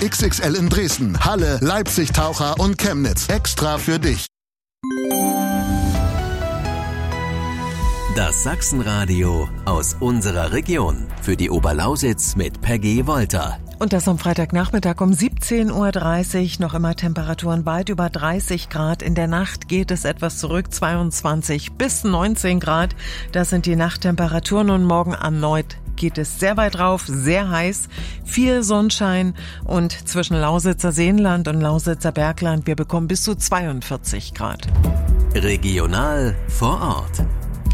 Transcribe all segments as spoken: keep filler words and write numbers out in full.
X X L in Dresden, Halle, Leipzig, Taucher und Chemnitz. Extra für dich. Das Sachsenradio aus unserer Region. Für die Oberlausitz mit Peggy Wolter. Und das am Freitagnachmittag um siebzehn Uhr dreißig. Noch immer Temperaturen weit über dreißig Grad. In der Nacht geht es etwas zurück, zweiundzwanzig bis neunzehn Grad. Das sind die Nachttemperaturen und morgen erneut geht es sehr weit rauf, sehr heiß, viel Sonnenschein und zwischen Lausitzer Seenland und Lausitzer Bergland, wir bekommen bis zu zweiundvierzig Grad. Regional vor Ort.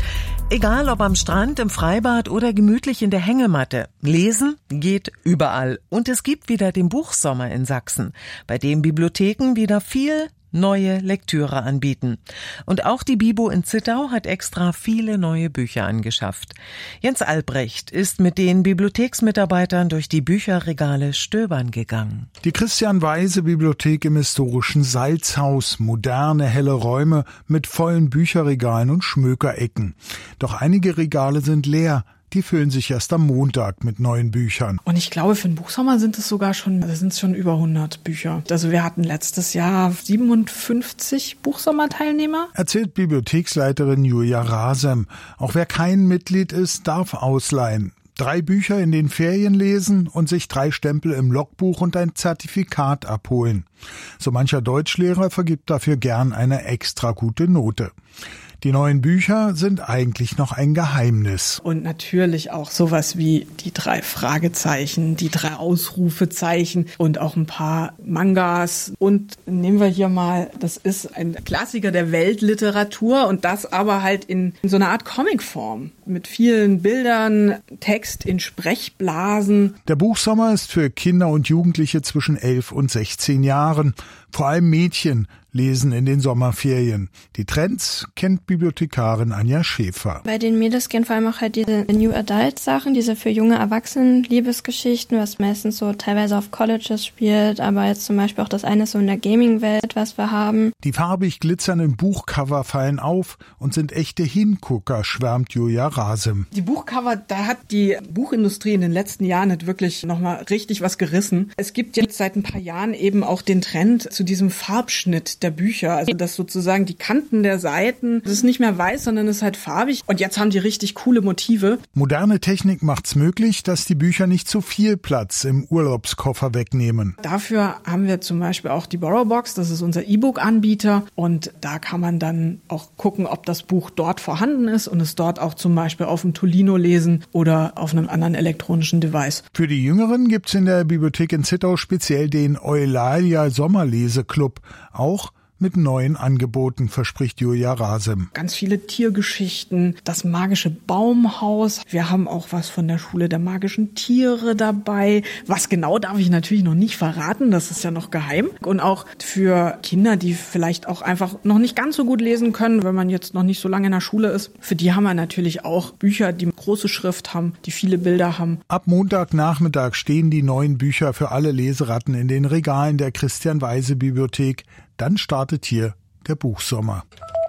Egal ob am Strand, im Freibad oder gemütlich in der Hängematte. Lesen geht überall. Und es gibt wieder den Buchsommer in Sachsen, bei dem Bibliotheken wieder viel neue Lektüre anbieten. Und auch die Bibo in Zittau hat extra viele neue Bücher angeschafft. Jens Albrecht ist mit den Bibliotheksmitarbeitern durch die Bücherregale stöbern gegangen. Die Christian-Weise-Bibliothek im historischen Salzhaus. Moderne, helle Räume mit vollen Bücherregalen und Schmökerecken. Doch einige Regale sind leer. Die füllen sich erst am Montag mit neuen Büchern. Und ich glaube, für den Buchsommer sind es sogar schon, also sind es schon über hundert Bücher. Also wir hatten letztes Jahr siebenundfünfzig Buchsommerteilnehmer. Erzählt Bibliotheksleiterin Julia Rasem. Auch wer kein Mitglied ist, darf ausleihen. Drei Bücher in den Ferien lesen und sich drei Stempel im Logbuch und ein Zertifikat abholen. So mancher Deutschlehrer vergibt dafür gern eine extra gute Note. Die neuen Bücher sind eigentlich noch ein Geheimnis. Und natürlich auch sowas wie die drei Fragezeichen, die drei Ausrufezeichen und auch ein paar Mangas. Und nehmen wir hier mal, das ist ein Klassiker der Weltliteratur und das aber halt in, in so einer Art Comicform mit vielen Bildern, Text in Sprechblasen. Der Buchsommer ist für Kinder und Jugendliche zwischen elf und sechzehn Jahren. Vor allem Mädchen lesen in den Sommerferien. Die Trends kennt Bibliothekarin Anja Schäfer. Bei den Mädels gehen vor allem auch halt diese New Adult Sachen, diese für junge Erwachsenen Liebesgeschichten, was meistens so teilweise auf Colleges spielt, aber jetzt zum Beispiel auch das eine so in der Gaming-Welt, was wir haben. Die farbig glitzernden Buchcover fallen auf und sind echte Hingucker, schwärmt Julia Rasem. Die Buchcover, da hat die Buchindustrie in den letzten Jahren nicht wirklich nochmal richtig was gerissen. Es gibt jetzt seit ein paar Jahren eben auch den Trend zu diesem Farbschnitt der Bücher, also dass sozusagen die Kanten der Seiten, das ist nicht mehr weiß, sondern es ist halt farbig und jetzt haben die richtig coole Motive. Moderne Technik macht's möglich, dass die Bücher nicht zu viel Platz im Urlaubskoffer wegnehmen. Dafür haben wir zum Beispiel auch die Borrowbox, das ist unser E-Book-Anbieter und da kann man dann auch gucken, ob das Buch dort vorhanden ist und es dort auch zum Beispiel auf dem Tolino lesen oder auf einem anderen elektronischen Device. Für die Jüngeren gibt's in der Bibliothek in Zittau speziell den Eulalia Sommerleseklub, auch mit neuen Angeboten, verspricht Julia Rasem. Ganz viele Tiergeschichten, das magische Baumhaus. Wir haben auch was von der Schule der magischen Tiere dabei. Was genau darf ich natürlich noch nicht verraten, das ist ja noch geheim. Und auch für Kinder, die vielleicht auch einfach noch nicht ganz so gut lesen können, wenn man jetzt noch nicht so lange in der Schule ist, für die haben wir natürlich auch Bücher, die große Schrift haben, die viele Bilder haben. Ab Montagnachmittag stehen die neuen Bücher für alle Leseratten in den Regalen der Christian-Weise-Bibliothek. Dann startet hier der Buchsommer.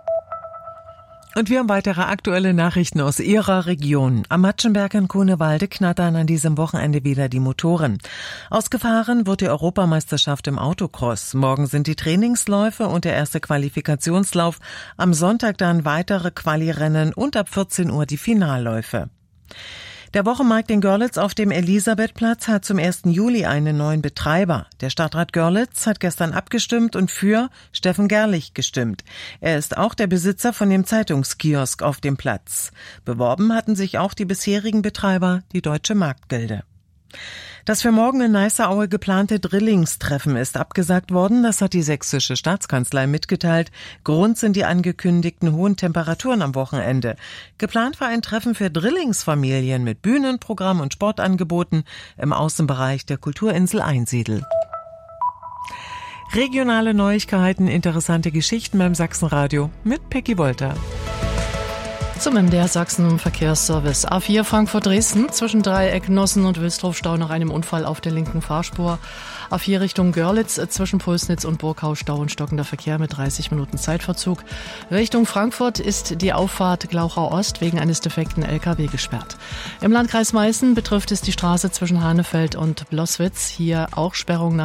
Und wir haben weitere aktuelle Nachrichten aus Ihrer Region. Am Matschenberg in Grunewalde knattern an diesem Wochenende wieder die Motoren. Ausgefahren wird die Europameisterschaft im Autocross. Morgen sind die Trainingsläufe und der erste Qualifikationslauf. Am Sonntag dann weitere Quali-Rennen und ab vierzehn Uhr die Finalläufe. Der Wochenmarkt in Görlitz auf dem Elisabethplatz hat zum ersten Juli einen neuen Betreiber. Der Stadtrat Görlitz hat gestern abgestimmt und für Steffen Gerlich gestimmt. Er ist auch der Besitzer von dem Zeitungskiosk auf dem Platz. Beworben hatten sich auch die bisherigen Betreiber, die Deutsche Marktgilde. Das für morgen in Neisseraue geplante Drillingstreffen ist abgesagt worden, das hat die sächsische Staatskanzlei mitgeteilt. Grund sind die angekündigten hohen Temperaturen am Wochenende. Geplant war ein Treffen für Drillingsfamilien mit Bühnenprogramm und Sportangeboten im Außenbereich der Kulturinsel Einsiedl. Regionale Neuigkeiten, interessante Geschichten beim Sachsenradio mit Peggy Wolter. Zum M D R Sachsen Verkehrsservice. A vier Frankfurt-Dresden zwischen Dreieck Nossen und Wilsdruf-Stau nach einem Unfall auf der linken Fahrspur. A vier Richtung Görlitz zwischen Pulsnitz und Burgau Stau und stockender Verkehr mit dreißig Minuten Zeitverzug. Richtung Frankfurt ist die Auffahrt Glauchau Ost wegen eines defekten L K W gesperrt. Im Landkreis Meißen betrifft es die Straße zwischen Hanefeld und Bloßwitz. Hier auch Sperrung nach